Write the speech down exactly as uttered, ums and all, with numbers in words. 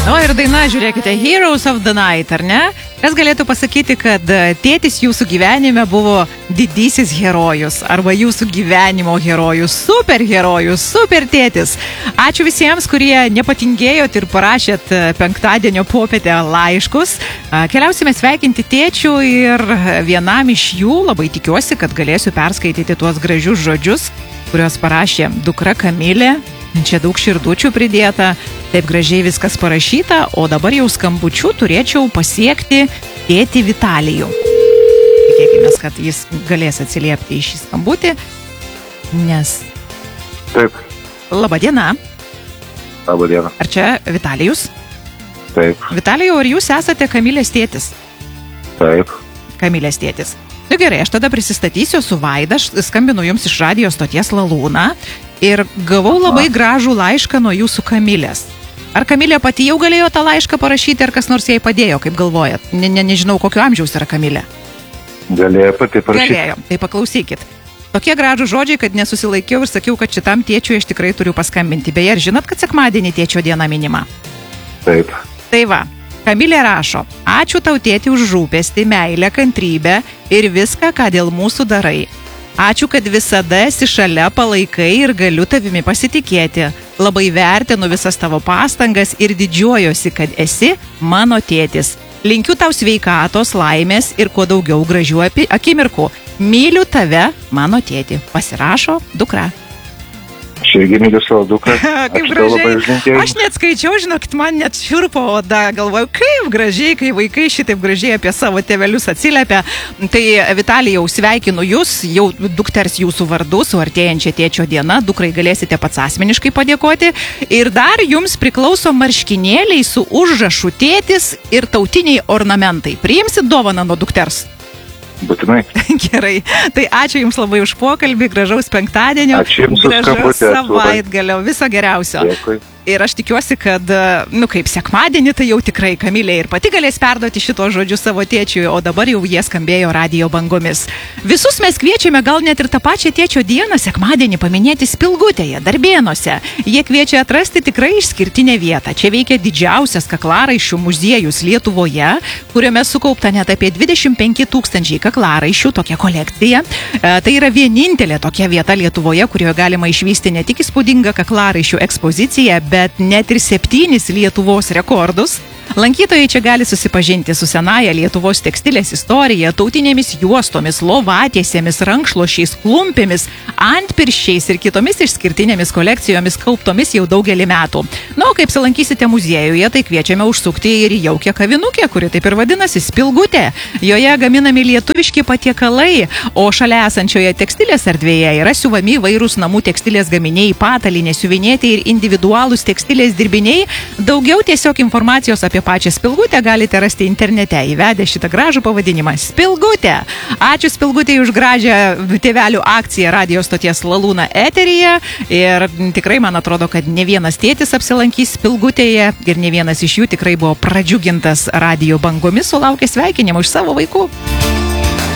Nu ir daina, žiūrėkite, Heroes of the Night, ar ne? Kas galėtų pasakyti, kad tėtis jūsų gyvenime buvo didysis herojus arba jūsų gyvenimo herojus, superherojus, super tėtis. Ačiū visiems, kurie nepatingėjot ir parašėt penktadienio popietę laiškus. Keliausime sveikinti tėčių ir vienam iš jų labai tikiuosi, kad galėsiu perskaityti tuos gražius žodžius, kuriuos parašė dukra Kamilė. Čia daug širdučių pridėta, taip gražiai viskas parašyta, o dabar jau skambučių turėčiau pasiekti tėtį Vitalijų. Tikėkime, kad jis galės atsiliepti į šį skambutį, nes... Taip. Labą dieną. Labą dieną. Ar čia Vitalijus? Taip. Vitalijau, ar jūs esate Kamilės tėtis? Taip. Kamilės tėtis. Nu gerai, aš tada prisistatysiu su Vaida, skambinu jums iš radijo stoties Lalūna ir gavau labai gražų laišką nuo jūsų Kamilės. Ar Kamilė pati jau galėjo tą laišką parašyti, ar kas nors jai padėjo, kaip galvojat? Ne, ne, nežinau, kokio amžiaus yra Kamilė. Galėjo pati parašyti. Galėjo, tai paklausykit. Tokie gražų žodžiai, kad nesusilaikiau ir sakiau, kad šitam tėčiui aš tikrai turiu paskambinti. Beje, ar žinot, kad sekmadienį tėčio diena minima? Taip. Tai va. Kamilė rašo, ačiū tau tėti už rūpestį, meilę, kantrybę ir viską, ką dėl mūsų darai. Ačiū, kad visada esi šalia, palaikai ir galiu tavimi pasitikėti. Labai vertinu visas tavo pastangas ir didžiuojuosi, kad esi mano tėtis. Linkiu tau sveikatos, laimės ir kuo daugiau gražių akimirkų. Myliu tave, mano tėti. Pasirašo dukra. Aš irgi myliu savo dukrą. Kaip gražiai. Aš net skaičiau, žinokit, man net šiurpo oda. Galvoju, kaip gražiai, kai vaikai šitaip gražiai apie savo tėvelius atsiliepia. Tai Vitalijau, sveikinu jūs, jau dukters jūsų vardu, su artėjančia tėčio diena. Dukrai galėsite pats asmeniškai padėkoti. Ir dar jums priklauso marškinėliai su užrašu tėtis ir tautiniai ornamentai. Priimsit dovaną nuo dukters? Būtinai. Gerai. Tai ačiū jums labai už pokalbį, gražaus penktadienio. Ačiū jums už skambutį. Gražaus savaitgalio, viso geriausio. Dėkui. Ir aš tikiuosi, kad, nu kaip sekmadienį, tai jau tikrai Kamilė ir pati galės perduoti šito žodžiu savo tėčiui, o dabar jau jie skambėjo radijo bangomis. Visus mes kviečiame gal net ir tą pačią tėčio dieną sekmadienį paminėti Spilgutėje, Darbėnuose. Jie kviečia atrasti tikrai išskirtinę vietą. Čia veikia didžiausias kaklaraiščių muziejus Lietuvoje, kuriame sukaupta net apie dvidešimt penki tūkstančiai kaklaraiščių, tokia kolekcija. E, tai yra vienintelė tokia vieta Lietuvoje, kurioje galima išvysti ne tik įspūdingą kaklaraiščių ekspoziciją, bet net ir septynis Lietuvos rekordus. Lankytojai čia gali susipažinti su senaja Lietuvos tekstilės istorija, tautinėmis juostomis, lovatiesėmis, rankšluošiais, klumpėmis, antpirščiais ir kitomis išskirtinėmis kolekcijomis kauptomis jau daugelį metų. Na, o kaip apsilankysite muziejuje, tai kviečiame užsukti ir į jaukią kavinukę, kuri taip ir vadinasi Spilgutė. Joje gaminami lietuviški patiekalai, o šalia esančioje tekstilės erdvėje yra siuvami įvairūs namų tekstilės gaminiai, patalynės, siuvinėti ir individualūs tekstilės dirbiniai. Daugiau tiesiog informacijos apie pačią Spilgutę galite rasti internete, įvedę šitą gražų pavadinimą Spilgutė. Ačiū Spilgutei už gražią tėvelių akciją radijos stoties Lalūna eteryje ir tikrai man atrodo, kad ne vienas tėtis apsilankys Spilgutėje ir ne vienas iš jų tikrai buvo pradžiugintas radijo bangomis, sulaukė sveikinimų iš savo vaikų.